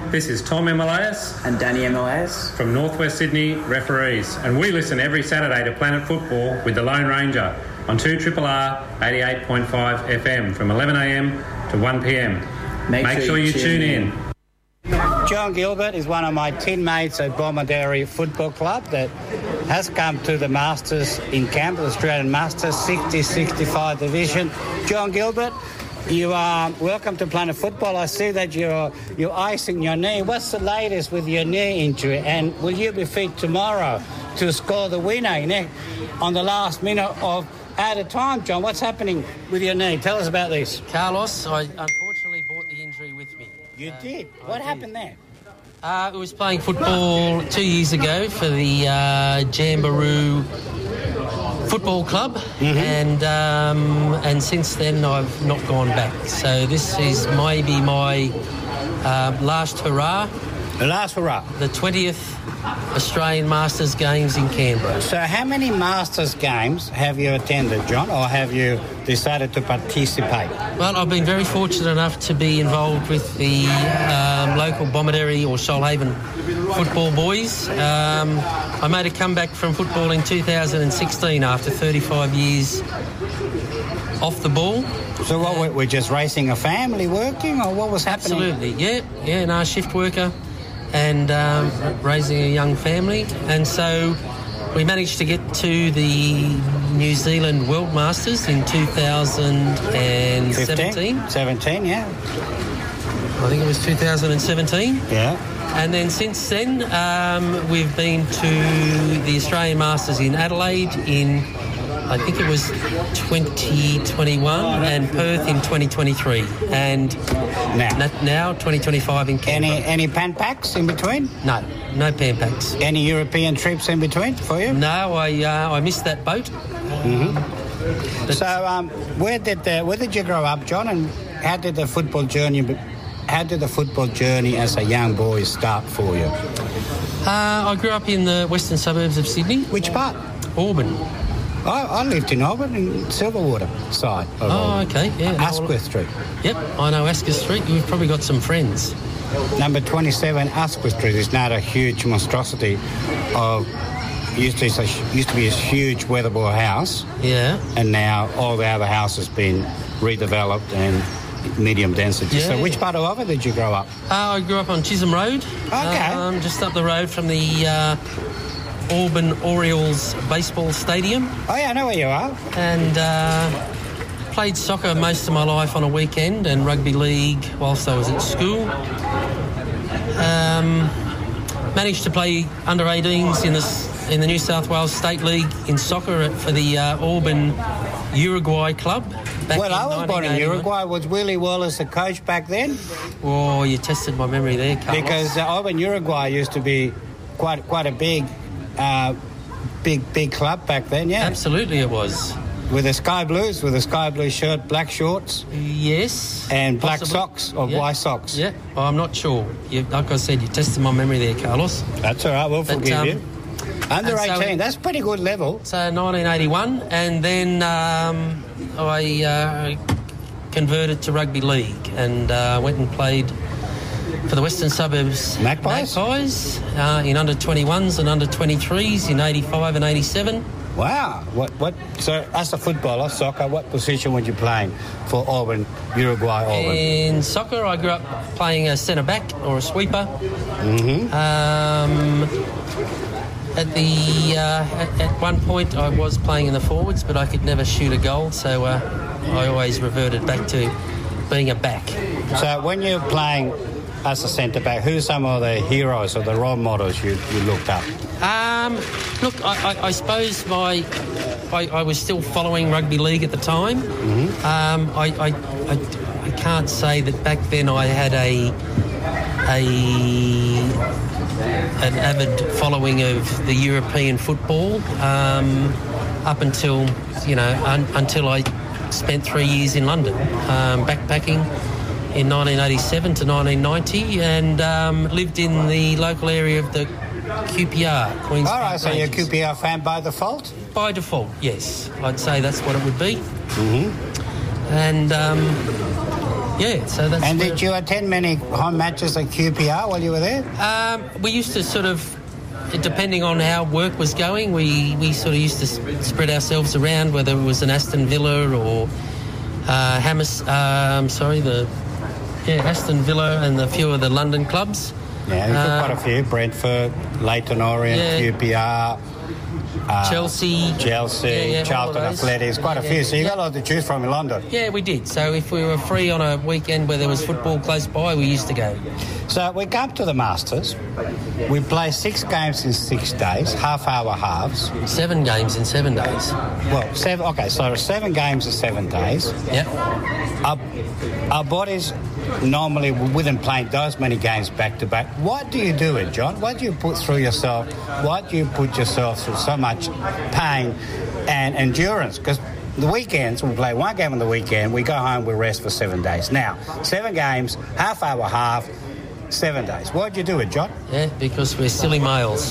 This is Tom Emelaus and Danny Emelaus from Northwest Sydney Referees, and we listen every Saturday to Planet Football with the Lone Ranger on 2RRR 88.5 FM from 11am to 1pm. Make sure you tune in. John Gilbert is one of my teammates at Bomaderry Football Club that has come to the Masters in Canberra, the Australian Masters 60-65 division. John Gilbert, you are welcome to Planet Football. I see that you're icing your knee. What's the latest with your knee injury? And will you be fit tomorrow to score the winner on the last minute of added time, John? What's happening with your knee? Tell us about this. Carlos, I unfortunately brought the injury with me. You did? What happened there? I was playing football 2 years ago for the Jamboree Football Club, and since then I've not gone back. So this is maybe my last hurrah. The last hurrah. The 20th Australian Masters Games in Canberra. So how many Masters Games have you attended, John, or have you decided to participate? Well, I've been very fortunate enough to be involved with the local Bomaderry or Shoalhaven football boys. I made a comeback from football in 2016 after 35 years off the ball. So what, we're just raising a family, working, or what was happening? Absolutely, no, shift worker and raising a young family. And so we managed to get to the New Zealand World Masters in 2017. 17, yeah. I think it was 2017. Yeah. And then since then, we've been to the Australian Masters in Adelaide in, I think it was 2021, and Perth in 2023, and now 2025 in Canberra. Any pan packs in between? No pan packs. Any European trips in between for you? No, I missed that boat. So where did you grow up, John, and how did the football journey as a young boy start for you? I grew up in the western suburbs of Sydney. Which part? Auburn. I lived in Auburn, in Silverwater side of Auburn. Okay, yeah. Asquith Street. Yep, I know Asquith Street. We've probably got some friends. Number 27 Asquith Street is now a huge monstrosity of... Used to be a huge weatherboard house. Yeah. And now all the other houses been redeveloped and medium density. Yeah. So which part of Auburn did you grow up? I grew up on Chisholm Road. Okay. Just up the road from the Auburn Orioles baseball stadium. Oh, yeah, I know where you are. And played soccer most of my life on a weekend and rugby league whilst I was at school. Managed to play under 18s in the New South Wales State League in soccer for the Auburn Uruguay club. Well, I was born in Uruguay. Was Willie Wallace the coach back then? Oh, you tested my memory there, Carlos. Because Auburn Uruguay used to be quite a big club back then, yeah. Absolutely it was. With the sky blues, with a sky blue shirt, black shorts. Yes. And black socks or white socks. Yeah, well, I'm not sure. Like I said, you tested my memory there, Carlos. That's all right, we'll forgive you. Under 18, that's pretty good level. So 1981, and then I converted to rugby league and went and played for the Western Suburbs Magpies in under 21s and under 23s in 85 and 87. Wow. What? So, as a footballer, soccer, what position were you playing for Auburn, Uruguay, Auburn? In soccer, I grew up playing a centre back or a sweeper. At one point, I was playing in the forwards, but I could never shoot a goal, so I always reverted back to being a back. So, when you're playing as a centre back, who are some of the heroes or the role models you looked up? Look, I suppose I was still following rugby league at the time. I can't say that back then I had an avid following of the European football up until until I spent 3 years in London backpacking in 1987 to 1990 and lived in the local area of the QPR, Queens. All right, so Rangers. you're a QPR fan by default? By default, yes. I'd say that's what it would be. And Yeah, so that's. And did you attend many home matches at QPR while you were there? We used to sort of, depending on how work was going, we sort of used to spread ourselves around, whether it was an Aston Villa or Aston Villa and a few of the London clubs. Yeah, you've got quite a few. Brentford, Leyton Orient, QPR. Chelsea, Charlton Athletics, quite a few. So you got a lot to choose from in London. Yeah, we did. So if we were free on a weekend where there was football close by, we used to go. So we come to the Masters. We play 6 games in 6 days, half-hour halves. 7 games in 7 days. Well, 7. Okay, so 7 games in 7 days. Yep. Our bodies normally wouldn't play those many games back to back. What do you do it, John? What do you put through yourself? What do you put yourself through so much pain and endurance? Because the weekends, we play 1 game on the weekend, we go home, we rest for 7 days. Now, 7 games, half-hour half, 7 days. What do you do it, John? Yeah, because we're silly males.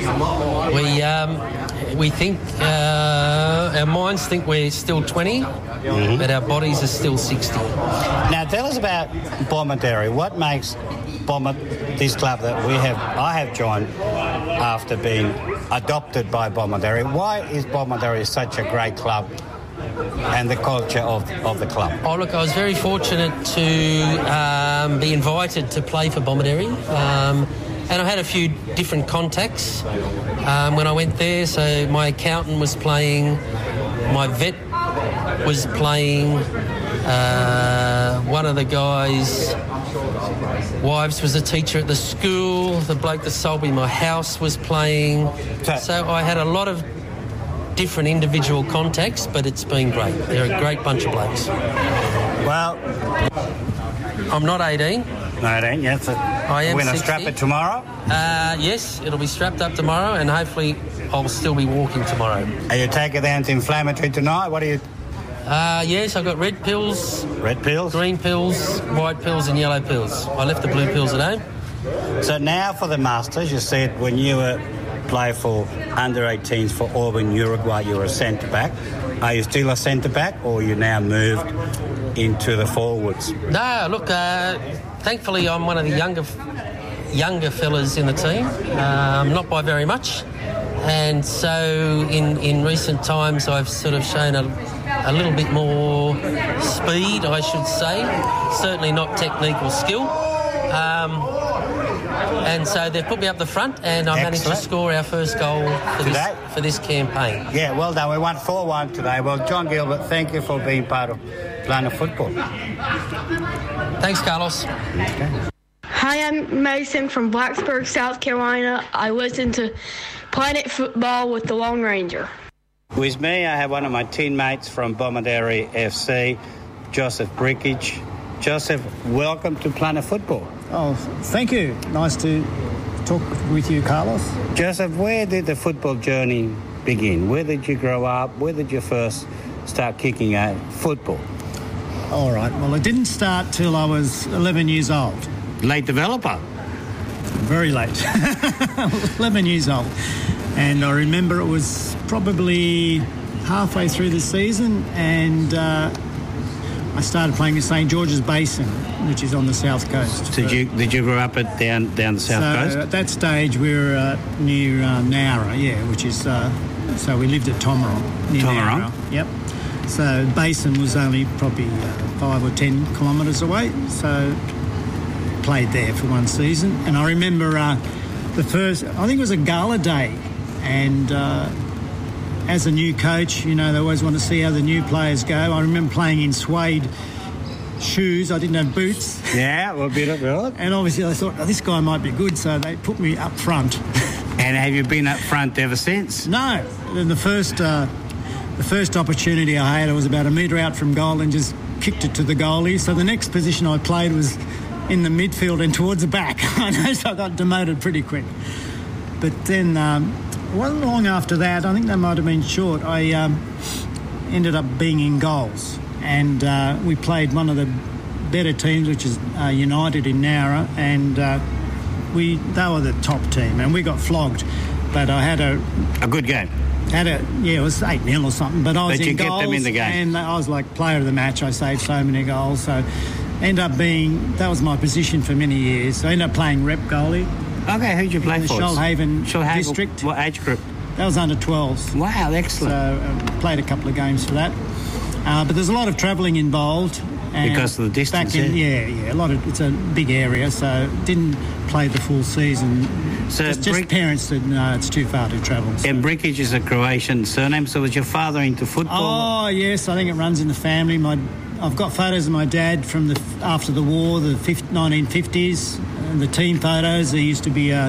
We think, our minds think we're still 20, but our bodies are still 60. Now, tell us about Bomaderry. What makes this club that I have joined after being adopted by Bomaderry? Why is Bomaderry such a great club and the culture of the club? Oh, look, I was very fortunate to be invited to play for Bomaderry. And I had a few different contacts when I went there. So my accountant was playing, my vet was playing, one of the guys' wives was a teacher at the school, the bloke that sold me my house was playing. So I had a lot of different individual contacts, but it's been great. They're a great bunch of blokes. Well, I'm not 18. Not 18, yes. I am 60. We're going to strap it tomorrow? Yes, it'll be strapped up tomorrow, and hopefully I'll still be walking tomorrow. Are you taking the anti-inflammatory tonight? What are you... Yes, I've got red pills. Red pills? Green pills, white pills and yellow pills. I left the blue pills at home. So now for the Masters, you said when you were play for under-18s for Auburn, Uruguay, you were a centre-back. Are you still a centre-back or you now moved into the forwards? No, look, thankfully I'm one of the younger fellas in the team, not by very much. And so in recent times I've sort of shown a little bit more speed, I should say. Certainly not technique or skill. And so they've put me up the front, and I managed to score our first goal for this campaign. Yeah, well done. We won 4-1 today. Well, John Gilbert, thank you for being part of Planet Football. Thanks, Carlos. Okay. Hi, I'm Mason from Blacksburg, South Carolina. I listen to Planet Football with the Lone Ranger. With me, I have one of my teammates from Bomaderry FC, Joseph Brickage. Joseph, welcome to Planet Football. Oh, thank you. Nice to talk with you, Carlos. Joseph, where did the football journey begin? Where did you grow up? Where did you first start kicking at football? All right. Well, it didn't start till I was 11 years old. Late developer? Very late. 11 years old. And I remember it was probably halfway through the season, and I started playing at St George's Basin, which is on the south coast. Did you grow up down the south coast? At that stage, we were near Nowra, which is so we lived at Tomarong. Near Tomarong? Nowra, yep. So Basin was only probably 5 or 10 kilometres away. So played there for one season, and I remember the first. I think it was a gala day, and. As a new coach, you know, they always want to see how the new players go. I remember playing in suede shoes. I didn't have boots. Yeah, well, beautiful. And obviously I thought, this guy might be good, so they put me up front. And have you been up front ever since? No. And the first opportunity I had, I was about a metre out from goal and just kicked it to the goalie. So the next position I played was in the midfield and towards the back. I know, so I got demoted pretty quick. But then... It wasn't long after that, I think that might have been short, I ended up being in goals. And we played one of the better teams, which is United in Nowra, and they were the top team, and we got flogged. But I had a good game. It was 8-0 or something, but I was in goals. But you kept them in the game. And I was like player of the match. I saved so many goals. So that was my position for many years. I ended up playing rep goalie. Okay, who'd you play for? Shoalhaven district. What age group? That was under 12s. Wow, excellent. So played a couple of games for that. But there's a lot of travelling involved. Because of the distance, it's a big area, so didn't play the full season. So just parents said, no, it's too far to travel. So. And Brikic is a Croatian surname, so was your father into football? Oh, yes, I think it runs in the family. I've got photos of my dad from after the war, the 1950s, and the team photos. He used to be a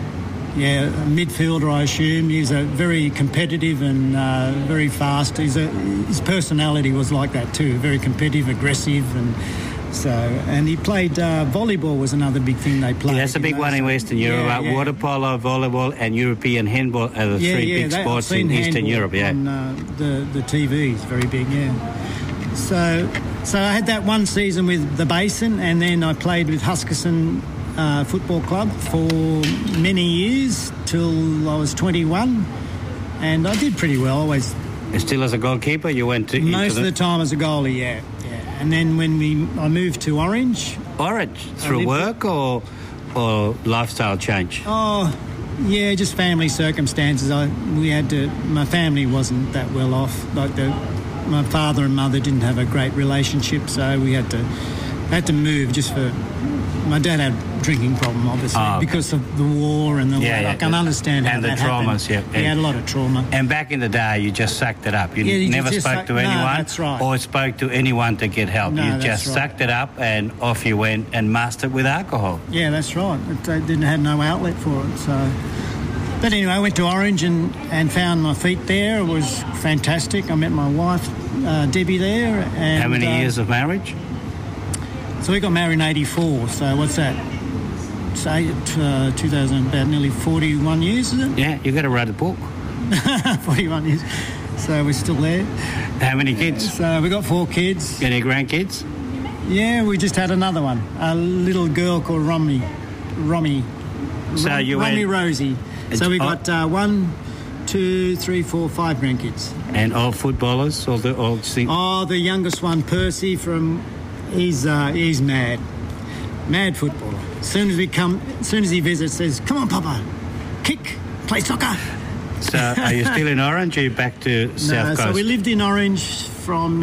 midfielder, I assume. He was a very competitive and very fast. His personality was like that too, very competitive, aggressive, and he played volleyball was another big thing they played. Yeah, that's a big one in Western Europe. Water polo, volleyball, and European handball are the three big sports in Eastern Europe. Yeah, on the TV is very big. Yeah. So I had that one season with the Basin, and then I played with Huskisson Football Club for many years till I was 21, and I did pretty well. Always. Still as a goalkeeper, you went to most of the time as a goalie, yeah. And then when I moved to Orange. Through work or lifestyle change? Oh, yeah, just family circumstances. My family wasn't that well off. My father and mother didn't have a great relationship, so we had to move just for. My dad had a drinking problem, obviously, because of the war and I can understand how that happened. And the traumas, He had a lot of trauma. And back in the day, you just sucked it up. You never spoke to anyone that's right. or spoke to anyone to get help. No, you just sucked it up and off you went and mastered with alcohol. Yeah, that's right. I didn't have no outlet for it. So, but anyway, I went to Orange and found my feet there. It was fantastic. I met my wife, Debbie, there. And, how many years of marriage? So we got married in 84, so what's that? Say 2000, about nearly 41 years, is it? Yeah, you got to write a book. 41 years. So we're still there. How many kids? So we got 4 kids. Any grandkids? Yeah, we just had another one. A little girl called Romy. Romy Rosie. So we got 1, 2, 3, 4, 5 grandkids. And all footballers? All the youngest one, Percy, he's mad footballer. As soon as he visits, says, "Come on, Papa, kick, play soccer." So, are you still in Orange? Or are you back to South Coast? So we lived in Orange from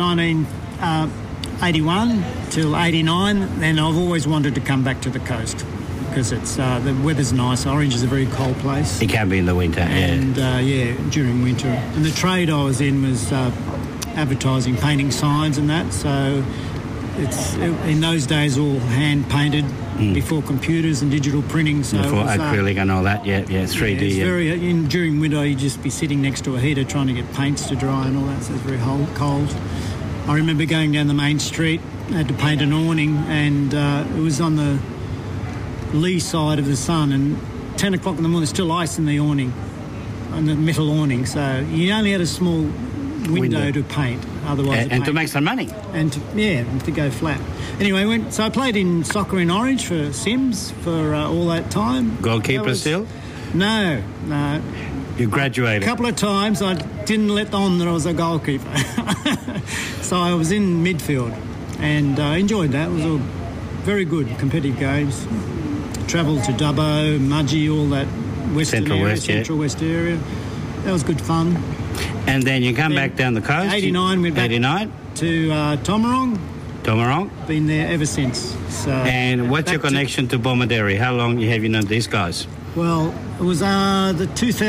1981 till 89. Then I've always wanted to come back to the coast because it's the weather's nice. Orange is a very cold place. It can be in the winter, and during winter. And the trade I was in was advertising, painting signs, and that. So. It's in those days all hand painted before computers and digital printing. So before acrylic and all that, 3D. It's during winter you'd just be sitting next to a heater trying to get paints to dry and all that. So it's very cold. I remember going down the main street, had to paint an awning, and it was on the lee side of the sun. And 10 o'clock in the morning, there's still ice in the awning, on the metal awning. So you only had a small window to paint. Otherwise, and to make some money. And to go flat. Anyway, so I played in soccer in Orange for Sims for all that time. Goalkeeper still? No. You graduated? A couple of times I didn't let on that I was a goalkeeper. So I was in midfield and I enjoyed that. It was all very good, competitive games. Travelled to Dubbo, Mudgee, all that Central West area. That was good fun. And then you come back down the coast. 89, went back 89 to Tomarong. Tomarong. Been there ever since. So. And what's your connection to Bomaderry? How long have you known these guys? Well, it was the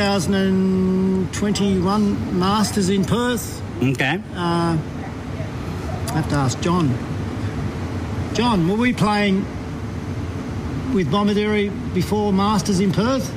2021 Masters in Perth. Okay. I have to ask John. John, were we playing with Bomaderry before Masters in Perth?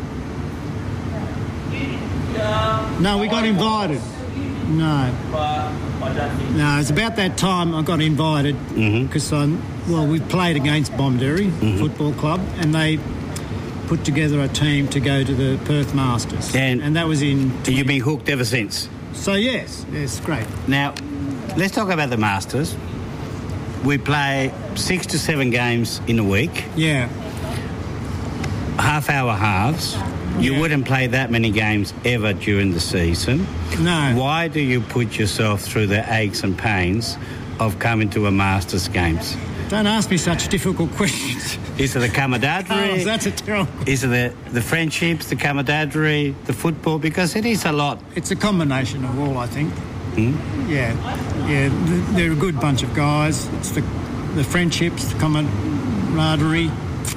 No, we got invited. No, it's about that time I got invited because we played against Bomaderry Football Club and they put together a team to go to the Perth Masters, and that was in. You've been hooked ever since. So yes, great. Now, let's talk about the Masters. We play 6 to 7 games in a week. Yeah. Half-hour halves. You wouldn't play that many games ever during the season. No. Why do you put yourself through the aches and pains of coming to a Masters games? Don't ask me such difficult questions. Is it the camaraderie? Oh, that's a terrible. Is it the friendships, the camaraderie, the football? Because it is a lot. It's a combination of all, I think. Yeah. They're a good bunch of guys. It's the friendships, the camaraderie.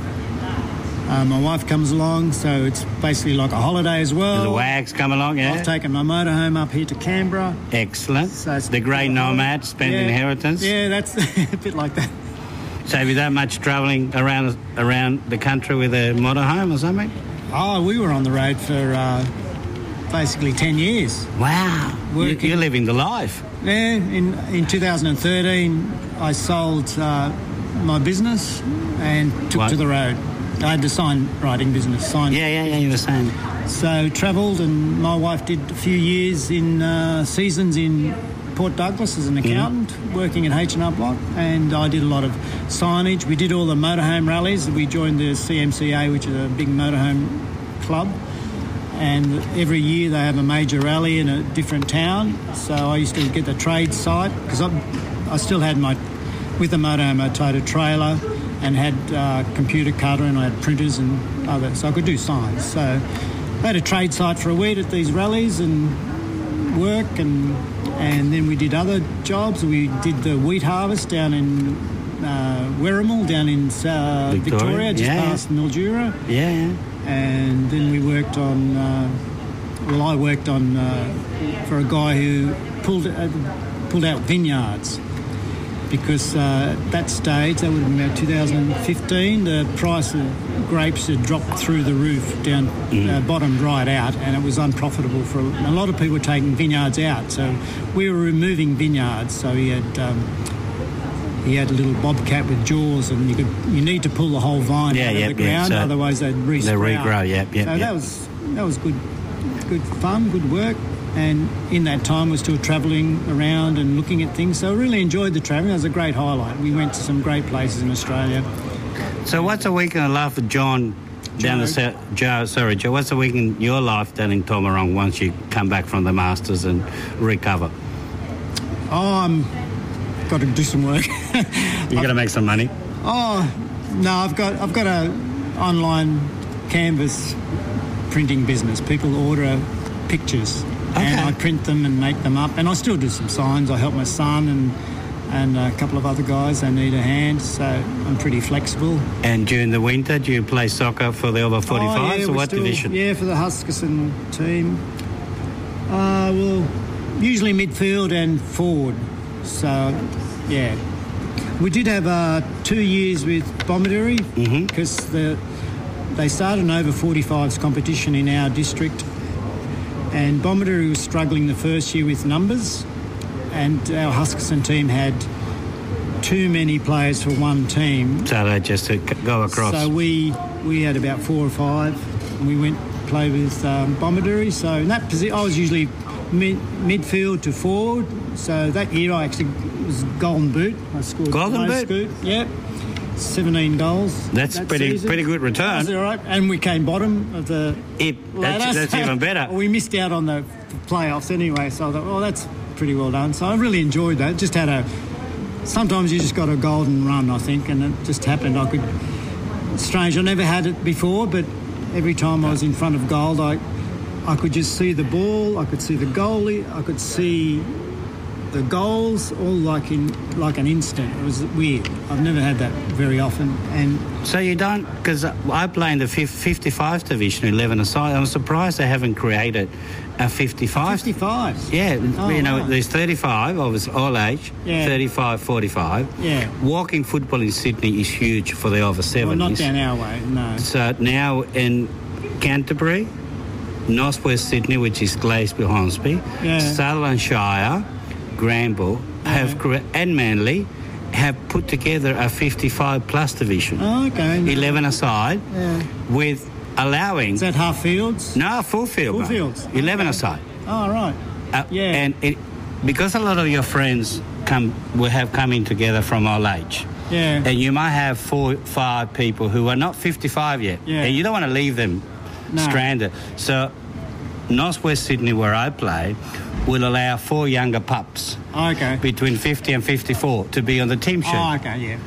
My wife comes along, so it's basically like a holiday as well. The wags come along, yeah. I've taken my motorhome up here to Canberra. Excellent. So it's the great nomad, spend inheritance. Yeah, that's a bit like that. So have you done much travelling around the country with a motorhome or something? Oh, we were on the road for basically 10 years. Wow. You're living the life. Yeah, in 2013, I sold my business and took to the road. I had the sign writing business. Yeah, you were saying. So travelled, and my wife did a few years in seasons in Port Douglas as an accountant, working at H&R Block, and I did a lot of signage. We did all the motorhome rallies. We joined the CMCA, which is a big motorhome club, and every year they have a major rally in a different town. So I used to get the trade site, because I still had with the motorhome, I towed a trailer and had computer cutter, and I had printers and other, so I could do signs. So I had a trade site for a week at these rallies and work, and then we did other jobs. We did the wheat harvest down in Werrimal, down in Victoria, just past Mildura. Yeah. And then we worked on, I worked on for a guy who pulled out vineyards. Because at that stage, that would have been about 2015, the price of grapes had dropped through the roof, down bottom dried out, and it was unprofitable for a lot of people were taking vineyards out. So we were removing vineyards. So he had a little bobcat with jaws, and you need to pull the whole vine out of the ground, so otherwise they'd resprout. They regrow. So that was good fun, good work. And in that time, we're still travelling around and looking at things. So I really enjoyed the travelling. It was a great highlight. We went to some great places in Australia. So what's a week in the life of John down the south? Joe, what's a week in your life down in Tomarong once you come back from the Masters and recover? Oh, I've got to do some work. You got to make some money? Oh, no, I've got a online canvas printing business. People order pictures. Okay. And I print them and make them up. And I still do some signs. I help my son and a couple of other guys. They need a hand, so I'm pretty flexible. And during the winter, do you play soccer for the over 45s or what division? Yeah, for the Huskisson team. Well, usually midfield and forward. So, yeah. We did have 2 years with Bomaderry because they started an over 45s competition in our district. And Bomaderry was struggling the first year with numbers, and our Huskisson team had too many players for one team. So they just go across. So we had about 4 or 5, and we went to play with Bomaderry. So in that position, I was usually midfield to forward. So that year I actually was Golden Boot. I scored Golden Boot? Yep. 17 goals. That's pretty good return. That's all right. And we came bottom of the ladder. That's even better. We missed out on the playoffs anyway, so I thought, that's pretty well done. So I really enjoyed that. Just had sometimes you just got a golden run, I think, and it just happened. Strange, I never had it before, but every time I was in front of goal, I could just see the ball, I could see the goalie, I could see the goals all like an instant. It was weird. I've never had that very often. And so you don't, because I play in the 55th division, 11 aside. I'm surprised they haven't created a 55. 55s? Yeah, right. There's 35 of all age, 35, 45. Yeah. Walking football in Sydney is huge for the over 70s. Well, not down our way, no. So now in Canterbury, Northwest Sydney, which is Glasby, Hornsby, Sutherland Shire, Granville and Manly have put together a 55-plus division. Oh, okay. 11 aside, with allowing... Is that half fields? No, full field. Full fields. 11 aside. Oh, right. And because a lot of your friends will have coming together from all age. Yeah. And you might have 4 or 5 people who are not 55 yet. Yeah. And you don't want to leave them stranded. So Northwest Sydney, where I play, will allow 4 younger pups between 50 and 54 to be on the team sheet. Oh, okay, yeah.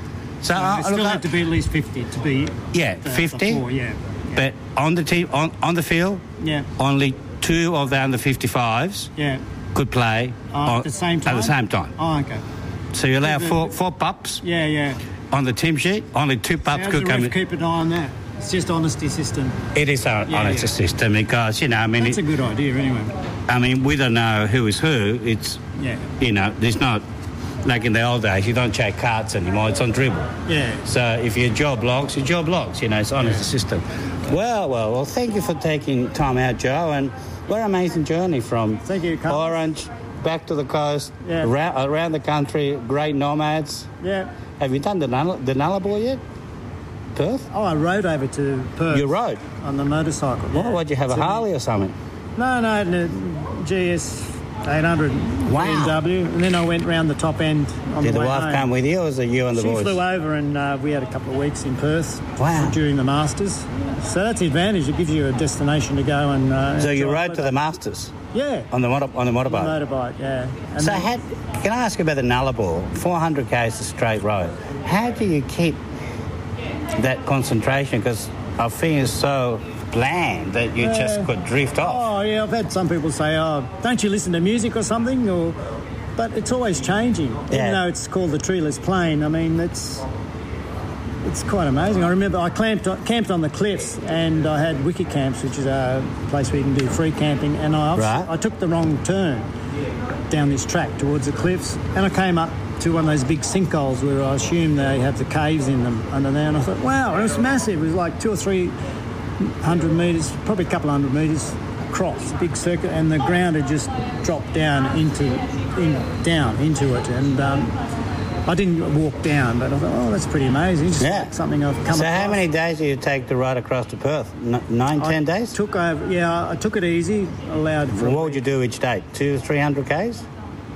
So you still have to be at least 50 to be. Yeah, 50. But on the team, on the field, only 2 of the under 55s could play at the same time. Oh, okay. So you allow four pups. Yeah. On the team sheet, only 2 pups could come in. Keep an eye on that. It's just honesty system. It is an honesty system because, you know, I mean... That's a good idea anyway. I mean, we don't know who is who. It's, you know, there's not... Like in the old days, you don't check cards anymore. It's on dribble. Yeah. So if your job logs, your job logs. You know, it's honesty system. Well, thank you for taking time out, Joe. And what an amazing journey from Orange back to the coast, around the country, great nomads. Yeah. Have you done the Nullarbor yet? Perth? Oh, I rode over to Perth. You rode? On the motorcycle. Yeah. What, did you have a Harley or something? No, the GS 800 BMW. And then I went round the top end on Did the way wife home. come with you or was it you and the boys? She flew over and we had a couple of weeks in Perth during the Masters. So that's the advantage. It gives you a destination to go and... so you rode to the Masters? Yeah. On the motorbike? On the motorbike, yeah. And so can I ask you about the Nullarbor? 400 k's a straight road. How do you keep that concentration? Because I think it's so bland that you just could drift off. Oh, yeah, I've had some people say, don't you listen to music or something? But it's always changing. Even though it's called the Treeless Plain, I mean, it's quite amazing. I remember I camped on the cliffs and I had wicket camps, which is a place where you can do free camping, and I took the wrong turn down this track towards the cliffs and I came up to one of those big sinkholes where I assume they have the caves in them under there, and I thought, wow, it was massive. It was like 200 or 300 metres, probably a couple of 100 metres across, big circuit, and the ground had just dropped down into it, and I didn't walk down, but I thought, that's pretty amazing. It's something I've come across. So how many days do you take to ride across to Perth? 10 days? I took it easy, allowed for... What would you do each day? 200 to 300 k's?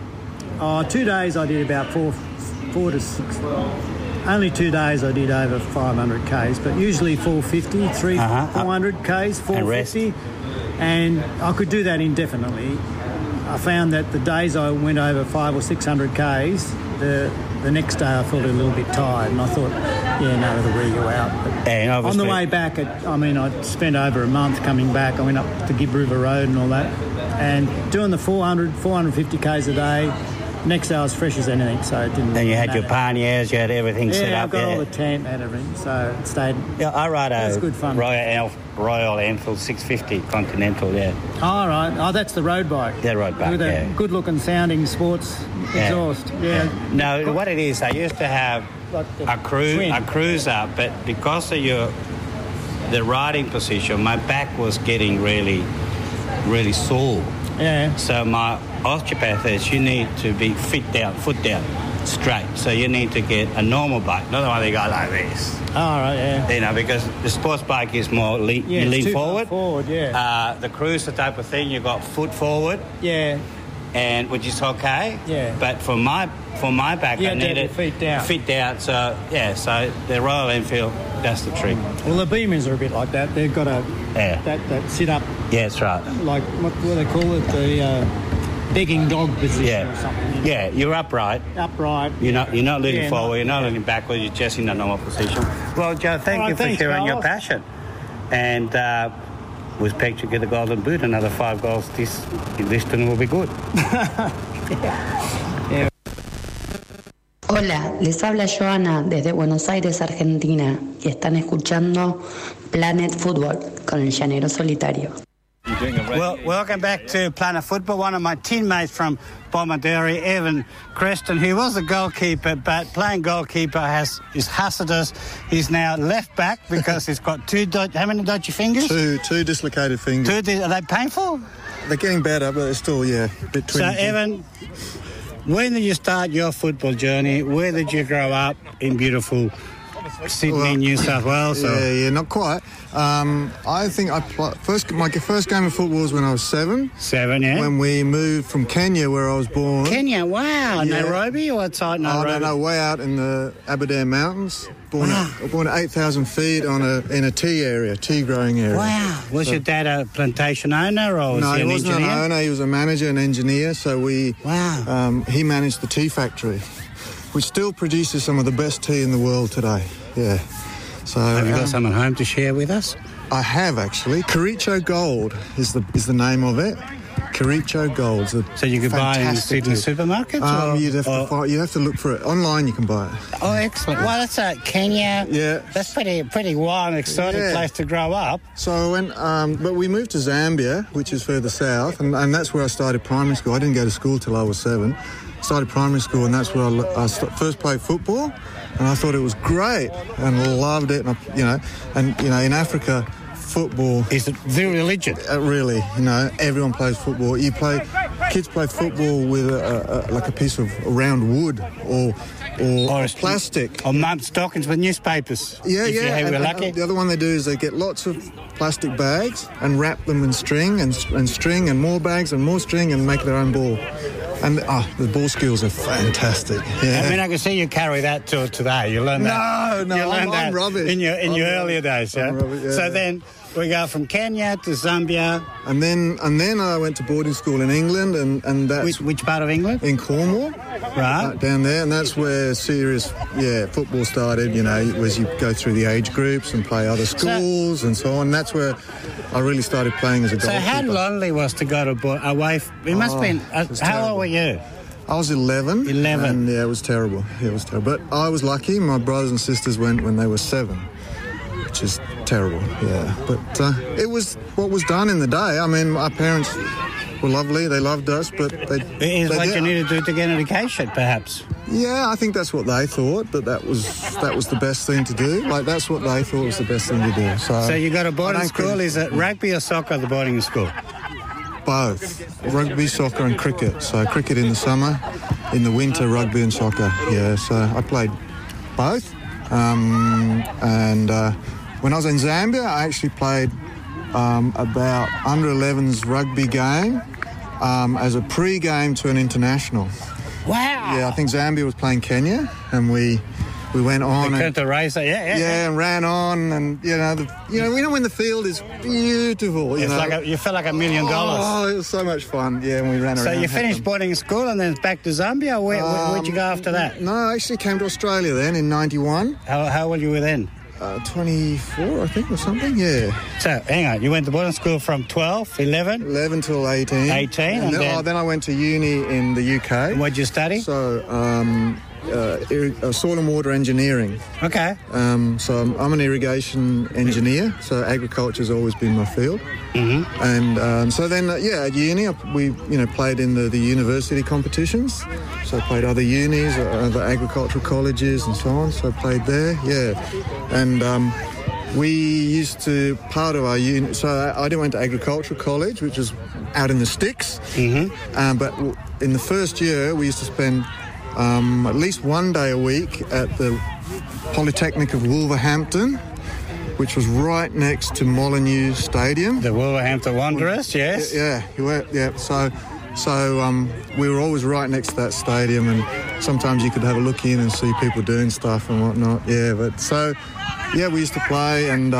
2 days I did about 4 to 6. Only 2 days I did over 500 k's, but usually 450, 400 k's, 450, and I could do that indefinitely. I found that the days I went over 500 or 600 k's, the next day I felt a little bit tired, and I thought, it'll wear you out. But on the way back, I spent over a month coming back. I went up to Gibb River Road and all that, and doing the 450 k's a day. Next day I was fresh as anything, so it didn't. Then you had your panniers, you had everything set up. Yeah, I got all the tent, had everything, so it stayed. Yeah, I rode a good fun. Royal Enfield 650 Continental, All right. Oh, that's the road bike. The road bike, with a good-looking sounding sports exhaust. Yeah. No, what it is, I used to have a cruiser, but because of the riding position, my back was getting really, really sore. Yeah. So my osteopath says you need to be foot down, straight. So you need to get a normal bike, not the one that goes like this. All right, yeah. Because the sports bike is more you lean forward. The cruiser type of thing, you got foot forward. Yeah. And which is okay. Yeah. But for my back, I needed feet down. Feet down. So the Royal Enfield, that's the trick. Well, the Beamers are a bit like that. They've got that sit up. Yeah, that's right. Like what do they call it? The begging dog position or something. Yeah, you're upright. Upright. You're not leaning forward. You're not leaning backwards. You're just in a normal position. Well, Joe, thank you for sharing your passion. And with Peck to get the golden boot, another 5 goals this turn will be good. Hola, les habla Joana desde Buenos Aires, Argentina, y están escuchando Planet Football con el Llanero Solitario. Well, welcome back to Planet Football. One of my teammates from Bomaderry, Evan Creston, who was a goalkeeper, but playing goalkeeper is hazardous. He's now left back because he's got how many dodgy fingers? Two dislocated fingers. Are they painful? They're getting better, but they're still, a bit twingy. So, Evan, when did you start your football journey? Where did you grow up in beautiful Sydney, New South Wales? Yeah, not quite. I think my first game of football was when I was 7. 7, yeah. When we moved from Kenya, where I was born. Kenya, wow. Yeah. Nairobi or outside Nairobi? No, way out in the Aberdeen Mountains. Born at 8,000 feet in a tea growing area. Wow. Was your dad a plantation owner or was he an engineer? No, he wasn't an owner. He was a manager and engineer. So he managed the tea factory. which still produces some of the best tea in the world today. Yeah. So have you got some at home to share with us? I have, actually. Kericho Gold is the name of it. Kericho Gold. So you can buy it in Sydney supermarkets? You'd have to look for it. Online you can buy it. Oh, excellent. Well, that's Kenya. Yeah. That's pretty wild and exciting place to grow up. So I went, but we moved to Zambia, which is further south, and that's where I started primary school. I didn't go to school till I was 7. Started primary school, and that's where I first played football, and I thought it was great and loved it. And in Africa, football is the religion. Really, everyone plays football. Kids play football with a piece of round wood or plastic. Or mud stockings with newspapers. Yeah. If we're lucky. The other one they do is they get lots of plastic bags and wrap them in string and string and more bags and more string and make their own ball. And the ball skills are fantastic. Yeah. I mean, I can see you carry that till today. You learned that. No, I'm rubbish. In your earlier days, yeah? Rubbish, yeah. So then we go from Kenya to Zambia. And then I went to boarding school in England, and that's... Which part of England? In Cornwall. Right. Down there, and that's where serious, football started, as you go through the age groups and play other schools and so on. That's where I really started playing as a goalkeeper. So how lonely was to go away? It must have been... how old were you? I was 11. 11. And, it was terrible. But I was lucky. My brothers and sisters went when they were 7, which is terrible, yeah. But it was what was done in the day. I mean, our parents were lovely. They loved us, but you need to do to get an education, perhaps. Yeah, I think that's what they thought, that was the best thing to do. Like, that's what they thought was the best thing to do. So you got a boarding school. Is it rugby or soccer, the boarding school? Both. Rugby, soccer and cricket. So cricket in the summer, in the winter, rugby and soccer. Yeah, so I played both. And when I was in Zambia, I actually played about under-11s rugby game as a pre-game to an international. Wow! Yeah, I think Zambia was playing Kenya, and we went on and race, and ran on, and when the field is beautiful, you felt like $1 million. Oh, it was so much fun. Yeah, and we ran around. So you finished boarding school and then back to Zambia. Where'd you go after that? No, I actually came to Australia then in '91. How old you were then? 24, I think, or something. Yeah. So hang on, you went to boarding school from 12, 11 till 18. 18, and then I went to uni in the UK. What'd you study? So soil and water engineering. Okay. So I'm an irrigation engineer, so agriculture's always been my field. Mm-hmm. And so then, at uni, we played in the university competitions. So I played other unis, other agricultural colleges and so on. So I played there, And we used to, part of our uni, so I went to agricultural college, which was out in the sticks. Mm-hmm. But in the first year, we used to spend at least one day a week at the Polytechnic of Wolverhampton, which was right next to Molineux Stadium. The Wolverhampton Wanderers, yes. Yeah. So we were always right next to that stadium, and sometimes you could have a look in and see people doing stuff and whatnot. Yeah, we used to play, and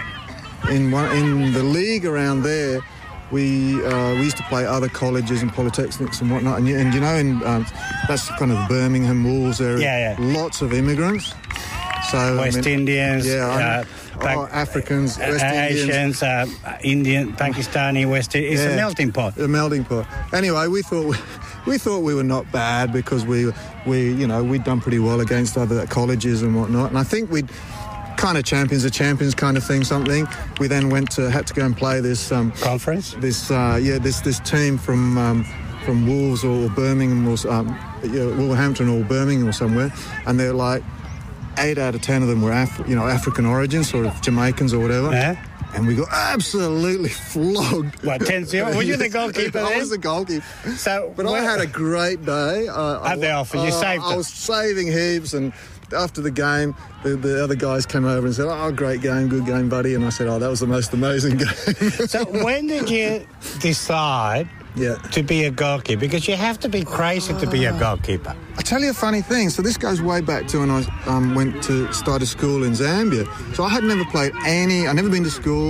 in the league around there, we used to play other colleges and polytechnics and whatnot, and that's kind of the Birmingham Wolves area. Yeah. Lots of immigrants. So West Indians, Africans, West Asians, Indian, Pakistani, West Indian. It's a melting pot. A melting pot. Anyway, we thought we were not bad because we'd done pretty well against other colleges and whatnot, and I think we'd kind of champions of champions kind of thing, something. We then had to go and play this conference. This team from Wolves or Birmingham or Wolverhampton or Birmingham or somewhere, and they're like 8 out of 10 of them were African origin, sort of Jamaicans or whatever. Yeah. And we got absolutely flogged. What, 10-0? Were you the goalkeeper then? I was the goalkeeper. But I had a great day. At the office, you saved it. I was saving heaps, and after the game, the other guys came over and said, "Oh, great game, good game, buddy." And I said, "Oh, that was the most amazing game." So when did you decide to be a goalkeeper? Because you have to be crazy to be a goalkeeper. I tell you a funny thing. So this goes way back to when I went to start a school in Zambia. So I had never played I never been to school.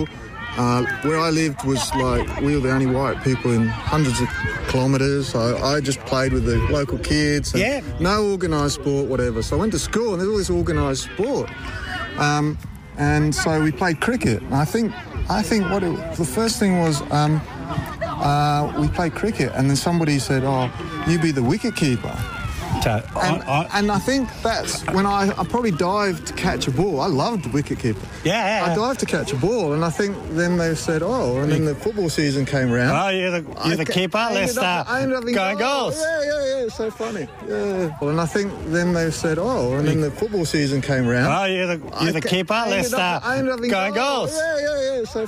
Where I lived was like, we were the only white people in hundreds of kilometres, so I just played with the local kids. And no organised sport, whatever. So I went to school and there's all this organised sport. And so we played cricket. And I think the first thing was we played cricket, and then somebody said, "Oh, you be the wicket keeper." And I think that's when I probably dived to catch a ball. I loved wicketkeeper. Yeah. I dived to catch a ball, and I think then they said, and then the football season came around. Oh, you're the keeper. Let's start going goals. Yeah, so funny. Yeah. Well, and I think then they said, and then the football season came around. Oh, you're the keeper. Let's start going goals. Yeah, so